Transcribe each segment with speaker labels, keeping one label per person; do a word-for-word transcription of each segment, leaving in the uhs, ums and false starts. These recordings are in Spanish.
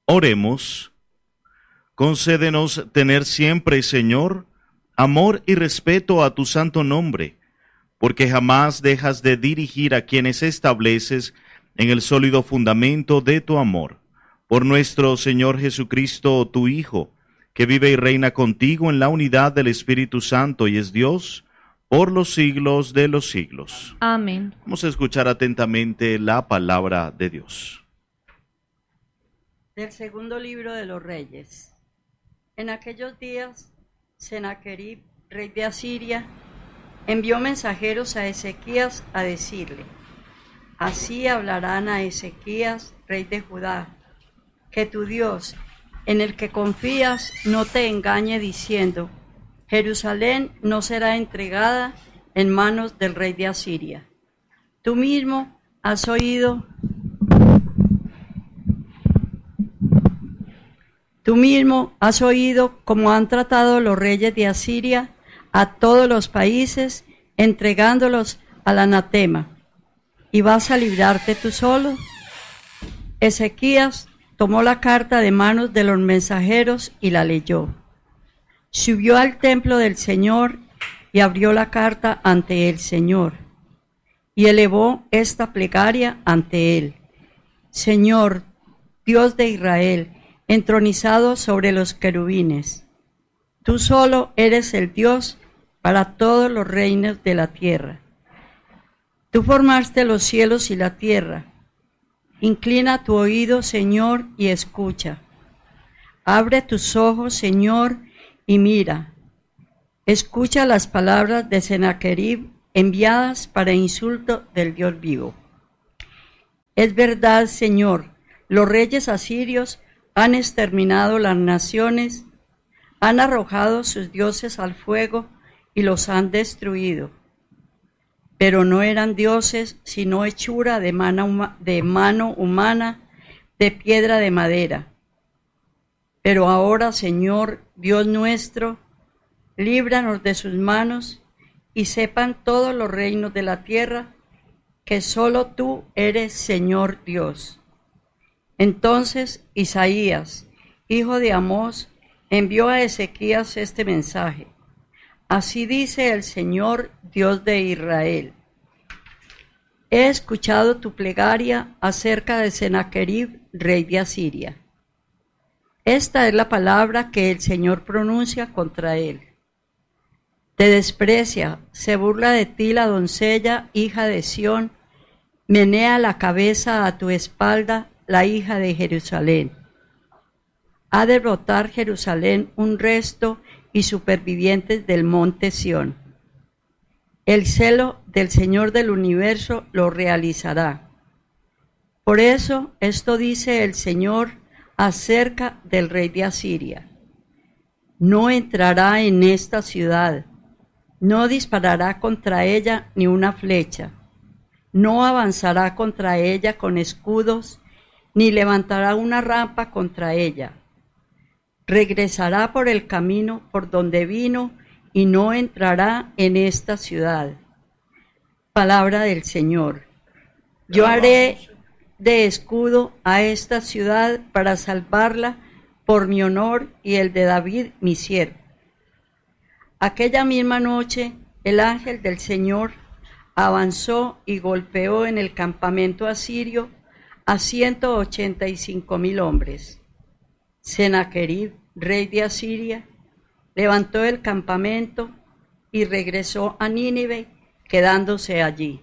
Speaker 1: Oremos. Concédenos tener siempre, Señor, amor y respeto a tu santo nombre, porque jamás dejas de dirigir a quienes estableces en el sólido fundamento de tu amor. Por nuestro Señor Jesucristo, tu Hijo, que vive y reina contigo en la unidad del Espíritu Santo y es Dios, por los siglos de los siglos.
Speaker 2: Amén.
Speaker 1: Vamos a escuchar atentamente la palabra de Dios.
Speaker 3: Del segundo libro de los Reyes. En aquellos días, Senaquerib, rey de Asiria, envió mensajeros a Ezequías a decirle: así hablarán a Ezequías, rey de Judá, que tu Dios, en el que confías, no te engañe diciendo: Jerusalén no será entregada en manos del rey de Asiria. Tú mismo has oído, tú mismo has oído cómo han tratado los reyes de Asiria a todos los países, entregándolos al anatema. ¿Y vas a librarte tú solo? Ezequías tomó la carta de manos de los mensajeros y la leyó. Subió al templo del Señor y abrió la carta ante el Señor, y elevó esta plegaria ante él: Señor, Dios de Israel, entronizado sobre los querubines, tú solo eres el Dios para todos los reinos de la tierra. Tú formaste los cielos y la tierra. Inclina tu oído, Señor, y escucha. Abre tus ojos, Señor, y mira. Escucha las palabras de Senaquerib enviadas para insulto del Dios vivo. Es verdad, Señor, los reyes asirios han exterminado las naciones, han arrojado sus dioses al fuego y los han destruido. Pero no eran dioses, sino hechura de mano, de mano humana, de piedra de madera. Pero ahora, Señor, Dios nuestro, líbranos de sus manos, y sepan todos los reinos de la tierra que solo tú eres Señor Dios. Entonces Isaías, hijo de Amós, envió a Ezequías este mensaje: así dice el Señor, Dios de Israel: he escuchado tu plegaria acerca de Senaquerib, rey de Asiria. Esta es la palabra que el Señor pronuncia contra él. Te desprecia, se burla de ti la doncella, hija de Sión, menea la cabeza a tu espalda la hija de Jerusalén. Ha de brotar Jerusalén un resto y supervivientes del monte Sión. El celo del Señor del universo lo realizará. Por eso esto dice el Señor acerca del rey de Asiria: no entrará en esta ciudad, no disparará contra ella ni una flecha, no avanzará contra ella con escudos, ni levantará una rampa contra ella. Regresará por el camino por donde vino y no entrará en esta ciudad. Palabra del Señor. Yo haré de escudo a esta ciudad para salvarla por mi honor y el de David mi siervo. Aquella misma noche el ángel del Señor avanzó y golpeó en el campamento asirio a ciento ochenta y cinco mil hombres. Senaquerib, rey de Asiria, levantó el campamento y regresó a Nínive, quedándose allí.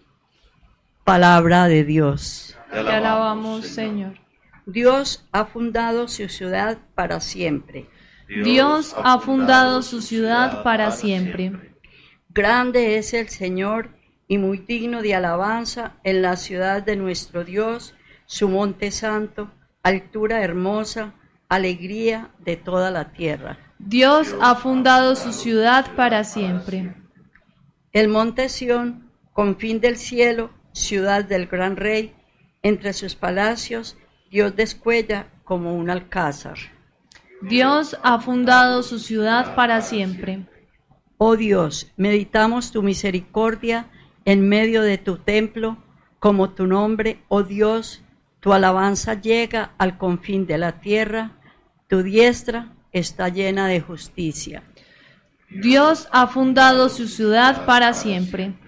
Speaker 3: Palabra de Dios.
Speaker 2: Te alabamos, Señor.
Speaker 3: Dios ha fundado su ciudad para siempre.
Speaker 2: Dios ha fundado su ciudad para siempre.
Speaker 3: Grande es el Señor y muy digno de alabanza en la ciudad de nuestro Dios, su monte santo, altura hermosa, alegría de toda la tierra.
Speaker 2: Dios ha fundado su ciudad para siempre.
Speaker 3: El monte Sión, confín del cielo, ciudad del gran rey, entre sus palacios Dios descuella como un alcázar.
Speaker 2: Dios ha fundado su ciudad para siempre.
Speaker 3: Oh Dios, meditamos tu misericordia en medio de tu templo, como tu nombre, oh Dios, Tu alabanza llega al confín de la tierra, tu diestra está llena de justicia.
Speaker 2: Dios ha fundado su ciudad para siempre.